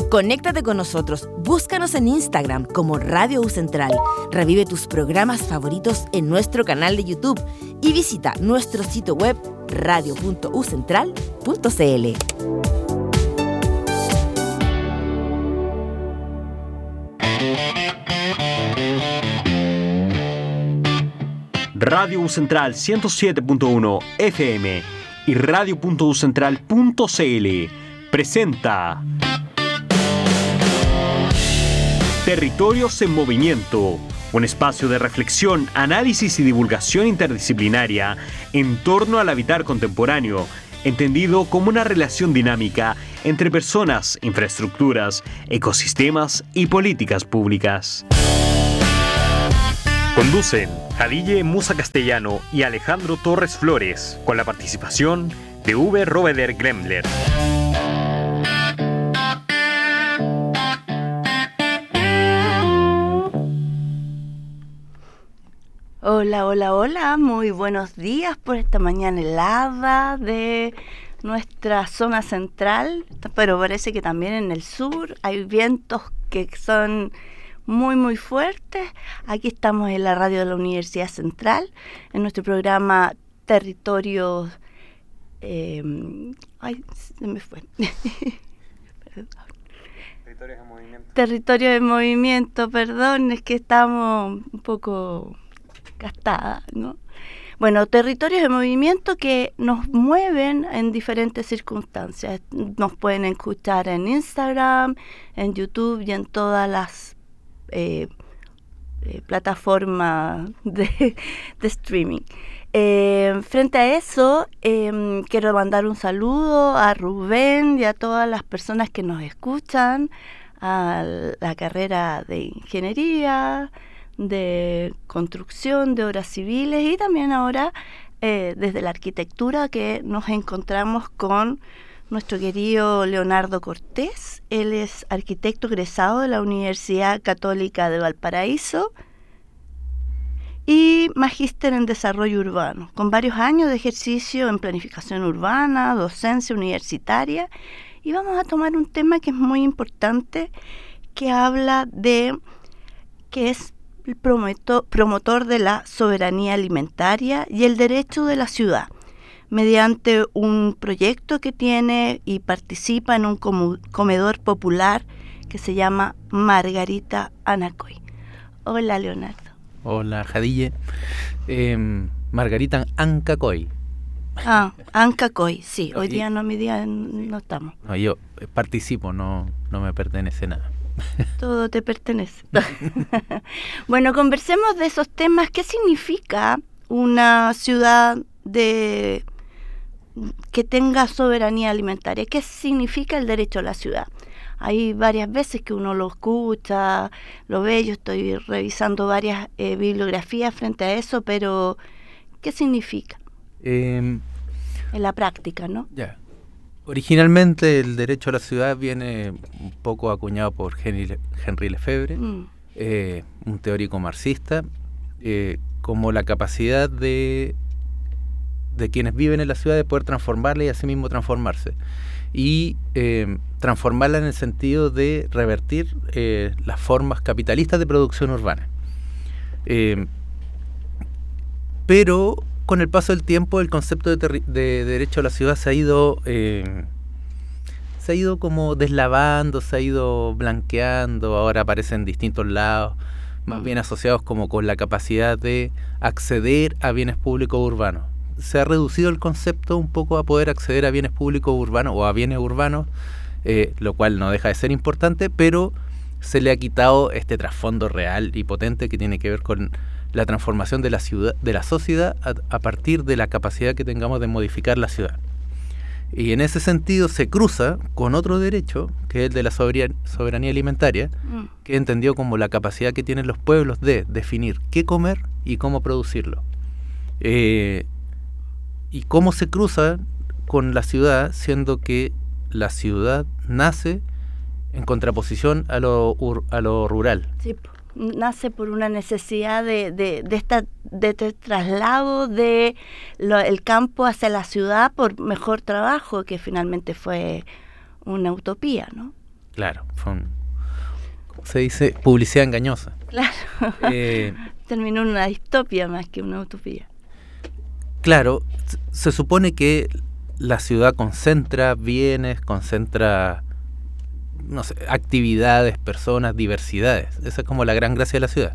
Conéctate con nosotros, búscanos en Instagram como Radio U Central, revive tus programas favoritos en nuestro canal de YouTube y visita nuestro sitio web radio.ucentral.cl. Radio U Central 107.1 FM y radio.ucentral.cl presenta Territorios en Movimiento, un espacio de reflexión, análisis y divulgación interdisciplinaria en torno al habitar contemporáneo, entendido como una relación dinámica entre personas, infraestructuras, ecosistemas y políticas públicas. Conducen Jadille Musa Castellano y Alejandro Torres Flores, con la participación de Uwe Robeder Gremler. Hola, hola, hola, muy buenos días por esta mañana helada de nuestra zona central, pero parece que también en el sur hay vientos que son muy, muy fuertes. Aquí estamos en la radio de la Universidad Central, en nuestro programa Territorios... ay, se me fue. Territorios en Movimiento. Territorios en Movimiento, perdón, es que estamos un poco gastadas, ¿no? Bueno, territorios de movimiento que nos mueven en diferentes circunstancias. Nos pueden escuchar en Instagram, en YouTube y en todas las plataformas de streaming. Frente a eso, quiero mandar un saludo a Rubén y a todas las personas que nos escuchan, a la carrera de ingeniería, de construcción, de obras civiles y también ahora desde la arquitectura, que nos encontramos con nuestro querido Leonardo Cortés. Él es arquitecto egresado de la Universidad Católica de Valparaíso y magíster en desarrollo urbano, con varios años de ejercicio en planificación urbana, docencia universitaria. Y vamos a tomar un tema que es muy importante, que habla de que es el promotor de la soberanía alimentaria y el derecho de la ciudad, mediante un proyecto que tiene y participa en un comedor popular que se llama Margarita Ancacoy. Hola, Leonardo. Hola, Jadille. Margarita Ancacoy. Ah, Ancacoy, sí. Hoy día no, mi día no estamos. No, yo participo, no me pertenece nada. Todo te pertenece. Bueno, conversemos de esos temas. ¿Qué significa una ciudad que tenga soberanía alimentaria? ¿Qué significa el derecho a la ciudad? Hay varias veces que uno lo escucha, lo ve. Yo estoy revisando varias bibliografías frente a eso, pero ¿qué significa? En la práctica, ¿no? Ya. Originalmente el derecho a la ciudad viene un poco acuñado por Henri Lefebvre, un teórico marxista, como la capacidad de quienes viven en la ciudad de poder transformarla y asimismo transformarse. Y transformarla en el sentido de revertir las formas capitalistas de producción urbana. Pero con el paso del tiempo el concepto de derecho a la ciudad se ha ido como deslavando, se ha ido blanqueando. Ahora aparece en distintos lados, más bien asociados como con la capacidad de acceder a bienes públicos urbanos. Se ha reducido el concepto un poco a poder acceder a bienes públicos urbanos o a bienes urbanos, lo cual no deja de ser importante, pero se le ha quitado este trasfondo real y potente que tiene que ver con la transformación de la ciudad, de la sociedad, a partir de la capacidad que tengamos de modificar la ciudad. Y en ese sentido se cruza con otro derecho, que es el de la soberanía alimentaria, que entendió como la capacidad que tienen los pueblos de definir qué comer y cómo producirlo. Y cómo se cruza con la ciudad, siendo que la ciudad nace en contraposición a lo rural. Sí, nace por una necesidad de este traslado de el campo hacia la ciudad por mejor trabajo, que finalmente fue una utopía, ¿no? Claro, ¿cómo se dice? Publicidad engañosa. Claro. Terminó en una distopia más que una utopía. Claro, se supone que la ciudad concentra bienes, concentra, no sé, actividades, personas, diversidades. Esa es como la gran gracia de la ciudad.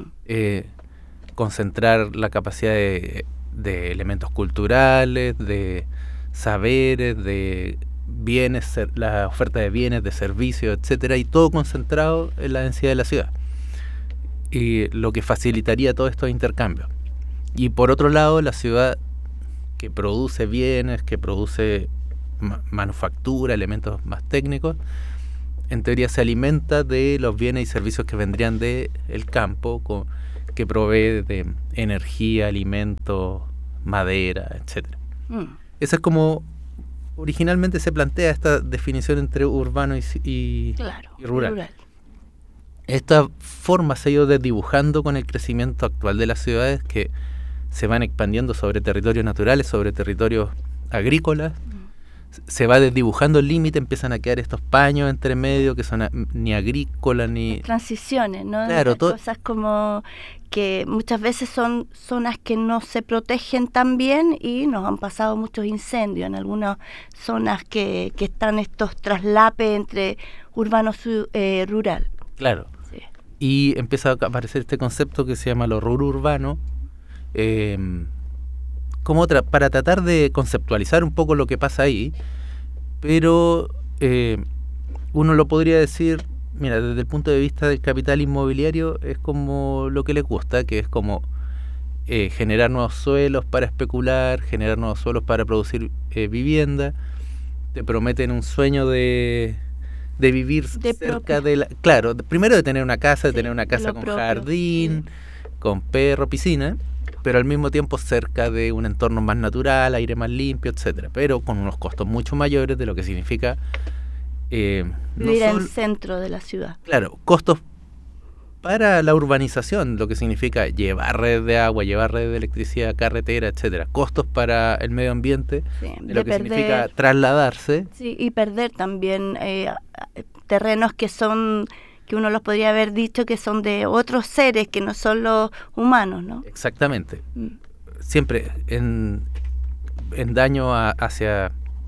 Concentrar la capacidad de elementos culturales, de saberes, de bienes, la oferta de bienes, de servicios, etcétera, y todo concentrado en la densidad de la ciudad. Y lo que facilitaría todos estos intercambios. Y por otro lado, la ciudad que produce bienes, que produce manufactura, elementos más técnicos, en teoría se alimenta de los bienes y servicios que vendrían del campo, que provee de energía, alimentos, madera, etcétera. Esa es como originalmente se plantea esta definición entre urbano y rural. Esta forma se ha ido desdibujando con el crecimiento actual de las ciudades, que se van expandiendo sobre territorios naturales, sobre territorios agrícolas. Se va desdibujando el límite, empiezan a quedar estos paños entre medio que son ni agrícolas ni... Transiciones, ¿no? Claro, cosas como que muchas veces son zonas que no se protegen tan bien y nos han pasado muchos incendios en algunas zonas que están estos traslapes entre urbano-rural. Claro. Sí. Y empieza a aparecer este concepto que se llama lo rururbano, como para tratar de conceptualizar un poco lo que pasa ahí, pero uno lo podría decir, mira, desde el punto de vista del capital inmobiliario es como lo que le gusta, que es como generar nuevos suelos para especular, generar nuevos suelos para producir vivienda. Te prometen un sueño de vivir cerca de la... Claro, primero de tener una casa, de tener una casa con jardín, con perro, piscina, pero al mismo tiempo cerca de un entorno más natural, aire más limpio, etcétera, pero con unos costos mucho mayores de lo que significa vivir en el centro de la ciudad. Claro, costos para la urbanización, lo que significa llevar redes de agua, llevar redes de electricidad, carretera, etcétera, costos para el medio ambiente, de lo que significa trasladarse. Sí, y perder también terrenos que uno los podría haber dicho que son de otros seres que no son los humanos, ¿no? Exactamente. Siempre en daño hacia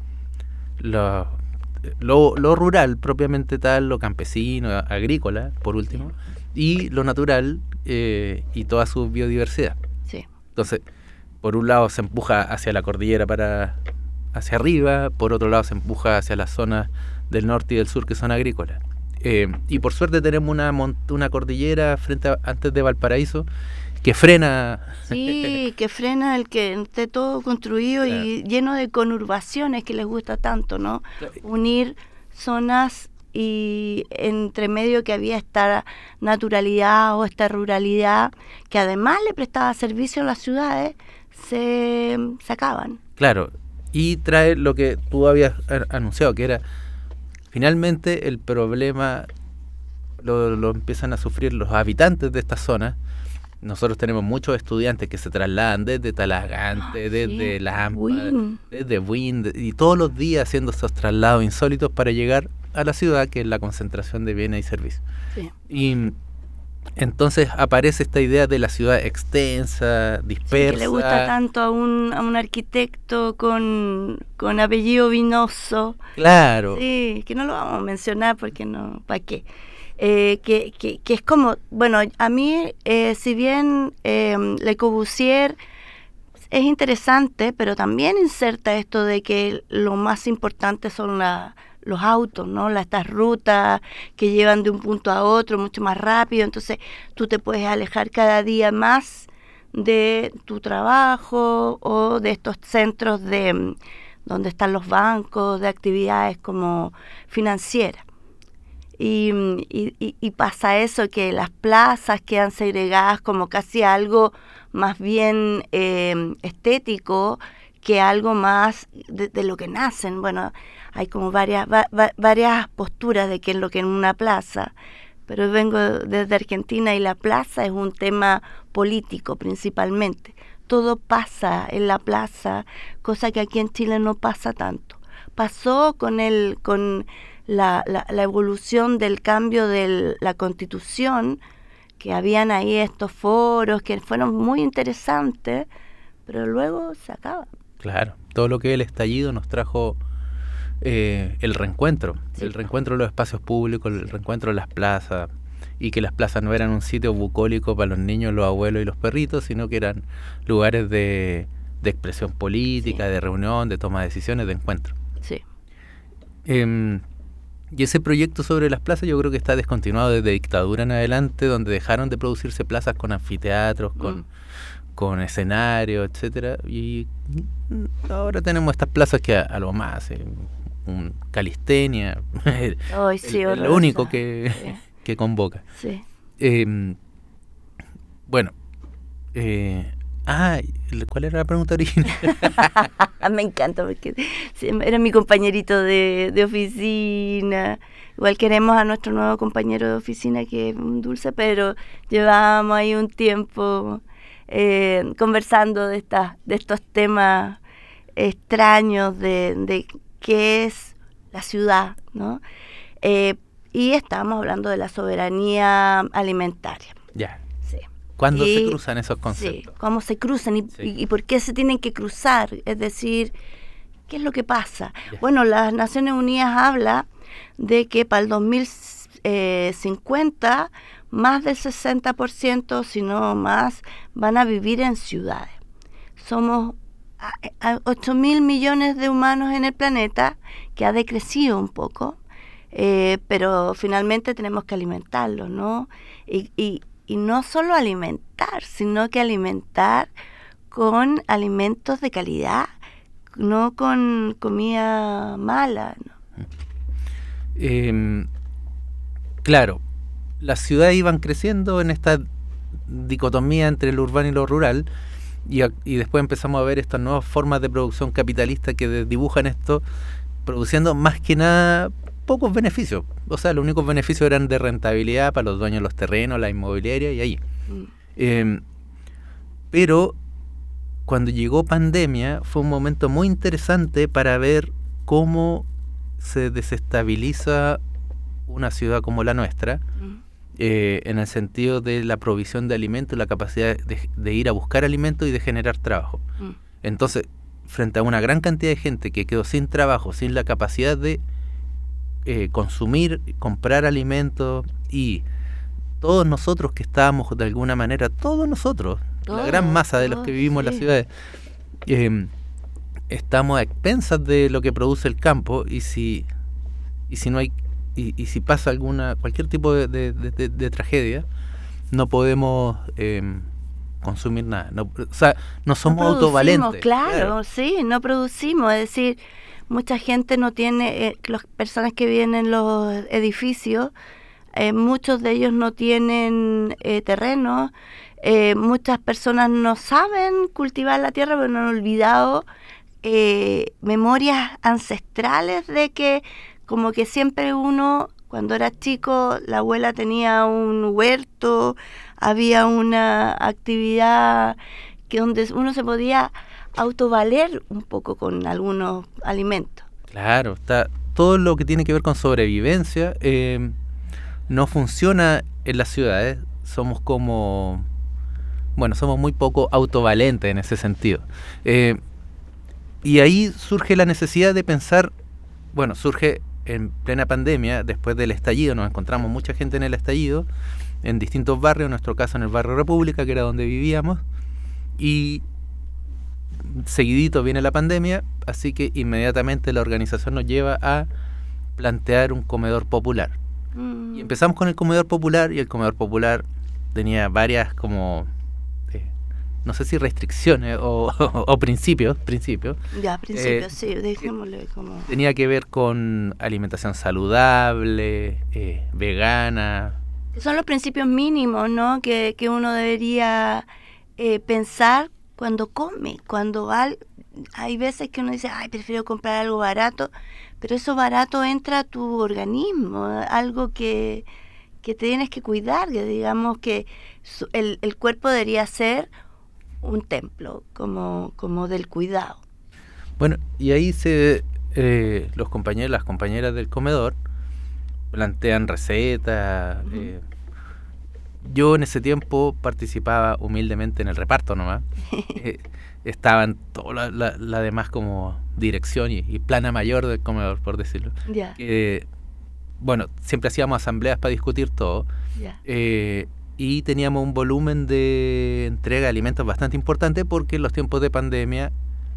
lo rural propiamente tal, lo campesino, agrícola, por último, y lo natural y toda su biodiversidad. Sí. Entonces, por un lado se empuja hacia la cordillera hacia arriba, por otro lado se empuja hacia las zonas del norte y del sur que son agrícolas. Y por suerte tenemos una cordillera antes de Valparaíso que frena. Sí, que frena el que esté todo construido, claro, y lleno de conurbaciones que les gusta tanto, ¿no? Claro. Unir zonas y entre medio que había esta naturalidad o esta ruralidad que además le prestaba servicio a las ciudades, se acaban. Claro, y trae lo que tú habías anunciado, que era finalmente el problema lo empiezan a sufrir los habitantes de esta zona. Nosotros tenemos muchos estudiantes que se trasladan desde Talagante, desde Lampa, desde Buin, y todos los días haciendo esos traslados insólitos para llegar a la ciudad, que es la concentración de bienes y servicios. Sí. Y entonces aparece esta idea de la ciudad extensa, dispersa. Sí, que le gusta tanto a un arquitecto con apellido Vinoso. Claro. Sí, que no lo vamos a mencionar porque no, ¿para qué? Que es como, bueno, a mí, si bien Le Corbusier es interesante, pero también inserta esto de que lo más importante son los autos, ¿no? Estas rutas que llevan de un punto a otro mucho más rápido, entonces tú te puedes alejar cada día más de tu trabajo o de estos centros donde están los bancos, de actividades como financieras. Y pasa eso, que las plazas quedan segregadas como casi algo más bien estético que algo más de lo que nacen. Bueno, hay como varias posturas de qué es lo que en una plaza, pero vengo desde Argentina y la plaza es un tema político principalmente. Todo pasa en la plaza, cosa que aquí en Chile no pasa tanto. Pasó con la evolución del cambio de la Constitución, que habían ahí estos foros que fueron muy interesantes, pero luego se acaba. Claro, todo lo que es el estallido nos trajo el reencuentro, Sí. el reencuentro de los espacios públicos, el reencuentro de las plazas, y que las plazas no eran un sitio bucólico para los niños, los abuelos y los perritos, sino que eran lugares de expresión política, Sí. de reunión, de toma de decisiones, de encuentro. Sí. Y ese proyecto sobre las plazas yo creo que está descontinuado desde dictadura en adelante, donde dejaron de producirse plazas con anfiteatros, con escenarios, etcétera, y ahora tenemos estas plazas que a lo más un calistenia Ay, sí, el horrorosa. único que, Sí. que convoca. Sí. Bueno, ¿cuál era la pregunta original? Me encanta porque sí, era mi compañerito de oficina. Igual queremos a nuestro nuevo compañero de oficina, que es un dulce, pero llevábamos ahí un tiempo conversando de estos temas extraños de qué es la ciudad, ¿no? Y estábamos hablando de la soberanía alimentaria. Ya. Sí. ¿Cuándo se Y- cruzan esos conceptos? Sí, cómo se cruzan Sí. y por qué se tienen que cruzar. Es decir, ¿qué es lo que pasa? Ya. Bueno, las Naciones Unidas habla de que para el 2050 más del 60%, si no más, van a vivir en ciudades. Somos 8.000 millones de humanos en el planeta, que ha decrecido un poco, pero finalmente tenemos que alimentarlos, ¿no? Y no solo alimentar, sino que alimentar con alimentos de calidad, no con comida mala, ¿no? Claro, las ciudades iban creciendo en esta dicotomía entre lo urbano y lo rural, y después empezamos a ver estas nuevas formas de producción capitalista que desdibujan esto, produciendo más que nada pocos beneficios. O sea, los únicos beneficios eran de rentabilidad para los dueños de los terrenos, la inmobiliaria y ahí. Pero cuando llegó pandemia fue un momento muy interesante para ver cómo se desestabiliza una ciudad como la nuestra, en el sentido de la provisión de alimentos, la capacidad de ir a buscar alimentos y de generar trabajo. Entonces, frente a una gran cantidad de gente que quedó sin trabajo, sin la capacidad de consumir, comprar alimentos, y todos nosotros que estábamos de alguna manera, todos nosotros, la gran masa de los que vivimos en las ciudades, estamos a expensas de lo que produce el campo, y si no hay, y si pasa cualquier tipo de tragedia, no podemos consumir nada. No, o sea, no somos autovalentes. Claro, sí, no producimos. Es decir, mucha gente no tiene, las personas que viven en los edificios, muchos de ellos no tienen terreno, muchas personas no saben cultivar la tierra, pero no han olvidado memorias ancestrales de que como que siempre uno, cuando era chico, la abuela tenía un huerto, había una actividad que donde uno se podía autovaler un poco con algunos alimentos. Claro, está todo lo que tiene que ver con sobrevivencia no funciona en las ciudades. Somos somos muy poco autovalentes en ese sentido. Y ahí surge la necesidad de pensar, surge en plena pandemia, después del estallido, nos encontramos mucha gente en el estallido, en distintos barrios, en nuestro caso en el barrio República, que era donde vivíamos, y seguidito viene la pandemia, así que inmediatamente la organización nos lleva a plantear un comedor popular. Y empezamos con el comedor popular, y el comedor popular tenía varias no sé si restricciones o principios. Ya, principios, sí, dejémosle como... Tenía que ver con alimentación saludable, vegana. Son los principios mínimos, ¿no? Que uno debería pensar cuando come, hay veces que uno dice, prefiero comprar algo barato, pero eso barato entra a tu organismo, algo que te tienes que cuidar, que digamos que el cuerpo debería ser un templo, como del cuidado. Bueno, y ahí los compañeros, las compañeras del comedor plantean recetas. Yo en ese tiempo participaba humildemente en el reparto nomás. Estaban toda la demás como dirección y plana mayor del comedor, por decirlo. Bueno, siempre hacíamos asambleas para discutir todo. Y teníamos un volumen de entrega de alimentos bastante importante porque en los tiempos de pandemia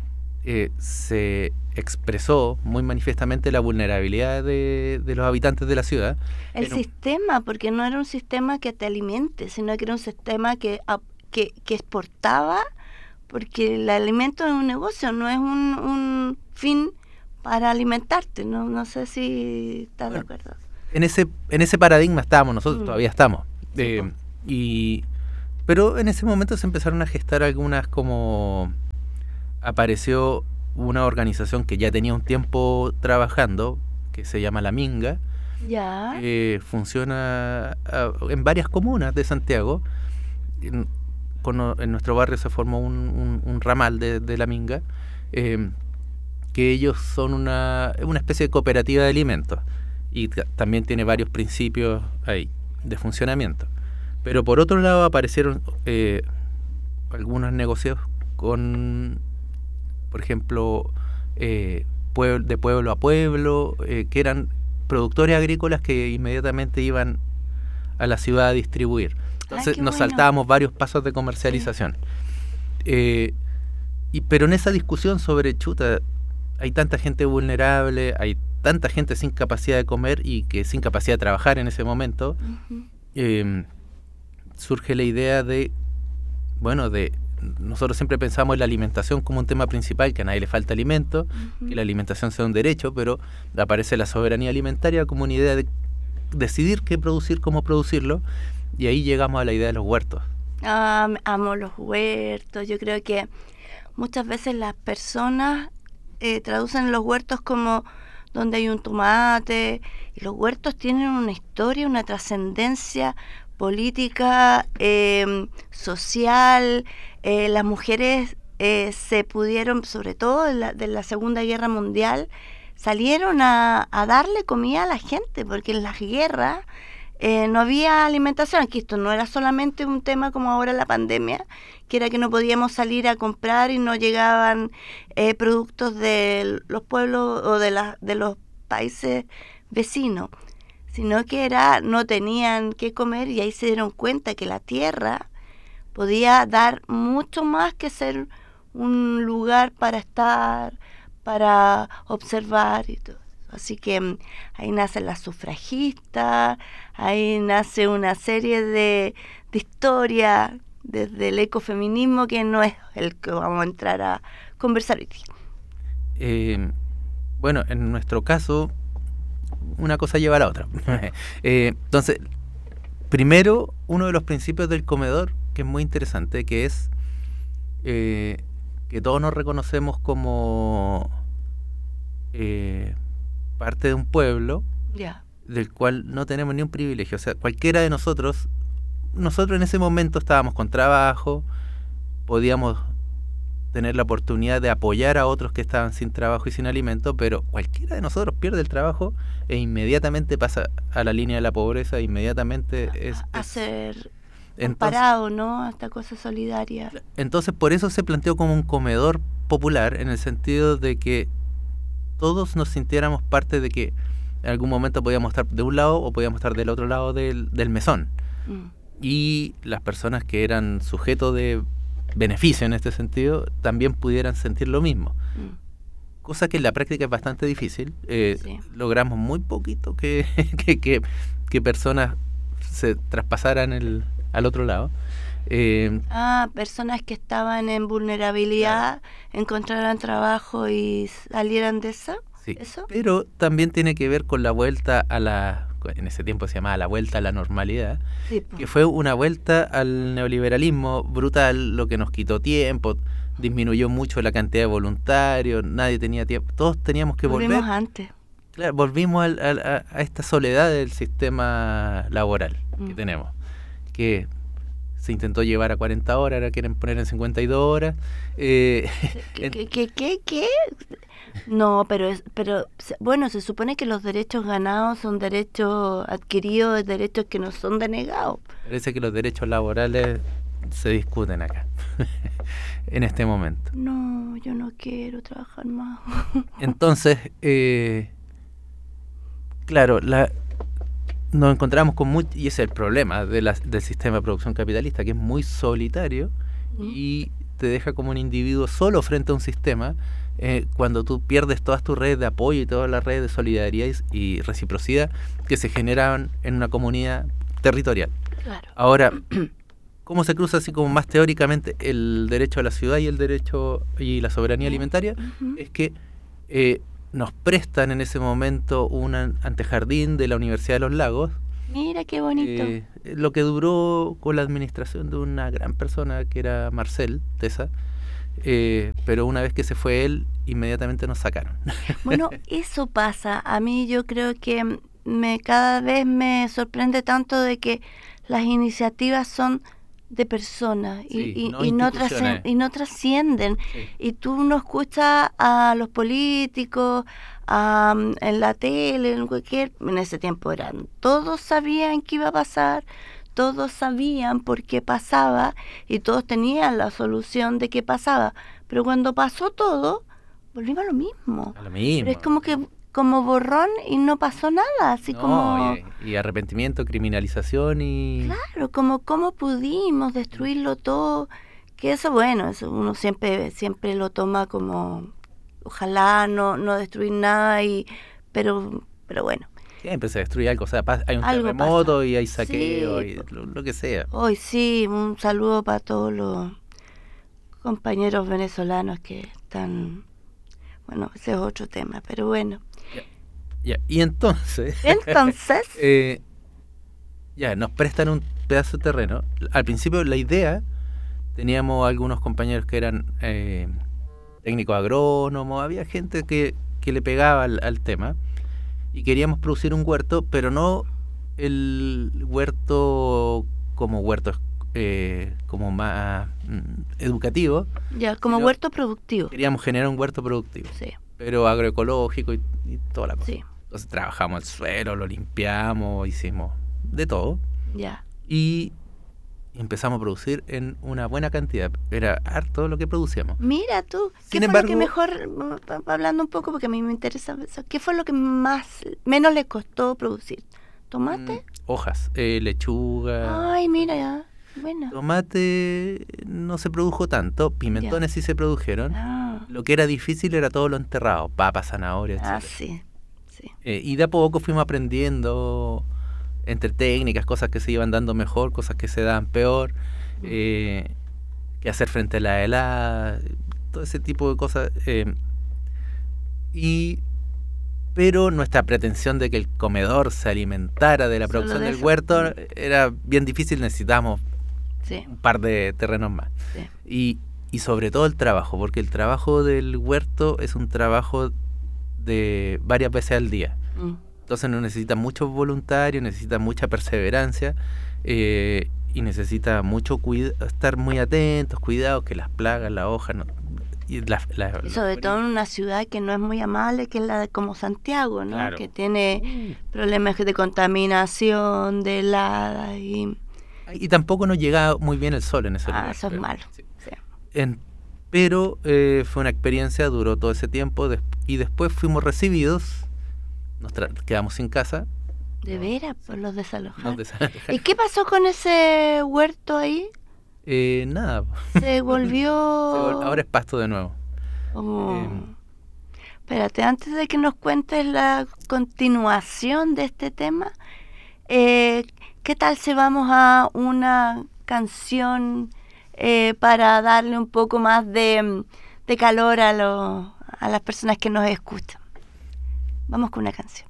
se expresó muy manifiestamente la vulnerabilidad de los habitantes de la ciudad. El sistema, porque no era un sistema que te alimente, sino que era un sistema que exportaba, porque el alimento es un negocio, no es un fin para alimentarte. No sé si estás de acuerdo. En ese paradigma estábamos, nosotros todavía estamos. Pero en ese momento se empezaron a gestar algunas, como apareció una organización que ya tenía un tiempo trabajando, que se llama La Minga, que funciona en varias comunas de Santiago. En nuestro barrio se formó un ramal de La Minga, que ellos son una especie de cooperativa de alimentos y también tiene varios principios ahí de funcionamiento. Pero por otro lado aparecieron algunos negocios con, por ejemplo, de pueblo a pueblo, que eran productores agrícolas que inmediatamente iban a la ciudad a distribuir. Entonces nos saltábamos varios pasos de comercialización. Pero en esa discusión sobre hay tanta gente vulnerable, hay tanta gente sin capacidad de comer y que sin capacidad de trabajar en ese momento, surge la idea de nosotros siempre pensamos en la alimentación como un tema principal, que a nadie le falta alimento, que la alimentación sea un derecho, pero aparece la soberanía alimentaria como una idea de decidir qué producir, cómo producirlo, y ahí llegamos a la idea de los huertos. Amo los huertos. Yo creo que muchas veces las personas traducen los huertos como donde hay un tomate, y los huertos tienen una historia, una trascendencia política, social. Las mujeres se pudieron, sobre todo de la Segunda Guerra Mundial, salieron a darle comida a la gente, porque en las guerras no había alimentación. Aquí esto no era solamente un tema como ahora la pandemia, que era que no podíamos salir a comprar y no llegaban productos de los pueblos o de los países vecinos, sino que no tenían qué comer, y ahí se dieron cuenta que la tierra podía dar mucho más que ser un lugar para estar, para observar y todo. Así que ahí nacen las sufragistas, ahí nace una serie de historias desde el ecofeminismo, que no es el que vamos a entrar a conversar hoy día. Bueno, en nuestro caso, una cosa lleva a la otra. Entonces, primero, uno de los principios del comedor, que es muy interesante, que es que todos nos reconocemos como parte de un pueblo del cual no tenemos ni un privilegio. O sea, cualquiera de nosotros en ese momento estábamos con trabajo, podíamos tener la oportunidad de apoyar a otros que estaban sin trabajo y sin alimento, pero cualquiera de nosotros pierde el trabajo e inmediatamente pasa a la línea de la pobreza, inmediatamente a ser comparado, ¿no? A esta cosa solidaria. Entonces, por eso se planteó como un comedor popular, en el sentido de que todos nos sintiéramos parte de que en algún momento podíamos estar de un lado o podíamos estar del otro lado del mesón. Y las personas que eran sujetos de beneficio en este sentido también pudieran sentir lo mismo. Cosa que en la práctica es bastante difícil. Logramos muy poquito que personas se traspasaran al otro lado. Personas que estaban en vulnerabilidad, encontraran trabajo y salieran de eso. Sí, ¿eso? Pero también tiene que ver con la vuelta en ese tiempo se llamaba la vuelta a la normalidad, que fue una vuelta al neoliberalismo brutal, lo que nos quitó tiempo, disminuyó mucho la cantidad de voluntarios, nadie tenía tiempo, todos teníamos que volver. Antes. Claro, volvimos a esta soledad del sistema laboral que tenemos, que se intentó llevar a 40 horas, ahora quieren poner en 52 horas. ¿Qué? No, pero bueno, se supone que los derechos ganados son derechos adquiridos, derechos que no son denegados. Parece que los derechos laborales se discuten acá, en este momento. No, yo no quiero trabajar más. Entonces, claro, nos encontramos con mucho, y ese es el problema del sistema de producción capitalista, que es muy solitario y te deja como un individuo solo frente a un sistema. Cuando tú pierdes todas tus redes de apoyo y todas las redes de solidaridad y reciprocidad que se generan en una comunidad territorial. Claro. Ahora, ¿cómo se cruza así como más teóricamente el derecho a la ciudad y el derecho y la soberanía alimentaria? Es que nos prestan en ese momento un antejardín de la Universidad de los Lagos. Mira qué bonito. Lo que duró con la administración de una gran persona que era Marcel Tesa. Pero una vez que se fue él, inmediatamente nos sacaron. Bueno, eso pasa. A mí yo creo que cada vez me sorprende tanto de que las iniciativas son de personas y no trascienden. Sí. Y tú no escuchas a los políticos, en la tele, en ese tiempo todos sabían qué iba a pasar, todos sabían por qué pasaba y todos tenían la solución de qué pasaba. Pero cuando pasó todo, volvimos a lo mismo. Pero es como que como borrón y no pasó nada, así como... Y arrepentimiento, criminalización y... Claro, como cómo pudimos destruirlo todo, que eso, bueno, eso uno siempre lo toma como, ojalá no destruir nada, pero bueno. Siempre se destruye algo, o sea, hay un terremoto y hay saqueo, sí, y lo que sea. Hoy sí, un saludo para todos los compañeros venezolanos que están... Bueno, ese es otro tema, pero bueno. Ya. Y entonces... nos prestan un pedazo de terreno. Al principio la idea, teníamos algunos compañeros que eran técnicos agrónomos, había gente que le pegaba al tema, y queríamos producir un huerto, pero no el huerto como huerto como más educativo. Ya, como huerto productivo. Queríamos generar un huerto productivo. Sí. Pero agroecológico y toda la cosa. Sí. Entonces trabajamos el suelo, lo limpiamos, hicimos de todo. Ya. Y empezamos a producir en una buena cantidad. Era harto lo que producíamos. Mira tú, ¿qué fue lo que mejor, hablando un poco porque a mí me interesa eso, qué fue lo que menos le costó producir? ¿Tomate? Hojas, lechuga. Ay, mira ya. Bueno. Tomate no se produjo tanto, pimentones sí se produjeron. Lo que era difícil era todo lo enterrado, papas, zanahorias, etc. Sí. Y de a poco fuimos aprendiendo entre técnicas, cosas que se iban dando mejor, cosas que se daban peor, qué hacer frente a la helada, todo ese tipo de cosas. Pero nuestra pretensión de que el comedor se alimentara de la producción del huerto era bien difícil, necesitábamos un par de terrenos más. Sí. Y sobre todo el trabajo, porque el trabajo del huerto es un trabajo de varias veces al día. Entonces no necesita muchos voluntarios, necesita mucha perseverancia y necesita mucho estar muy atentos, cuidados, que las plagas, las hojas... Y sobre todo en una ciudad que no es muy amable, que es la de como Santiago, ¿no? Claro. Que tiene problemas de contaminación, de heladas y tampoco nos llegaba muy bien el sol en ese lugar. Eso es malo. Sí. Pero fue una experiencia, duró todo ese tiempo y después fuimos recibidos, nos quedamos sin casa. ¿De veras? Por los desalojaron. ¿Y qué pasó con ese huerto ahí? Nada. Se volvió... Ahora es pasto de nuevo. Espérate, antes de que nos cuentes la continuación de este tema, ¿qué tal si vamos a una canción para darle un poco más de calor a las personas que nos escuchan? Vamos con una canción.